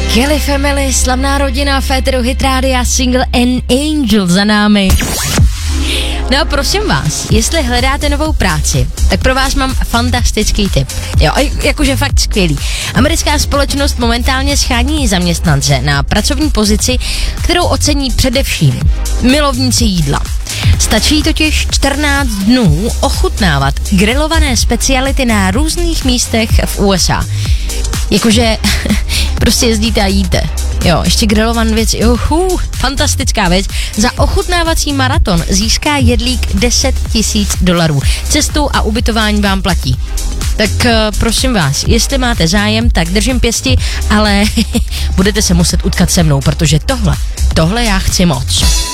Kelly Family, slavná rodina, Féteru Hit Rádia, single An Angel za námi. No a prosím vás, jestli hledáte novou práci, tak pro vás mám fantastický tip. Jo, jakože fakt skvělý. Americká společnost momentálně schání zaměstnance na pracovní pozici, kterou ocení především milovníci jídla. Stačí totiž 14 dnů ochutnávat grilované speciality na různých místech v USA. Jakože prostě jezdíte a jíte. Jo, ještě grilované věci. Fantastická věc. Za ochutnávací maraton získá jedlík $10,000. Cestu a ubytování vám platí. Tak prosím vás, jestli máte zájem, tak držím pěsti, ale budete se muset utkat se mnou, protože tohle já chci moc.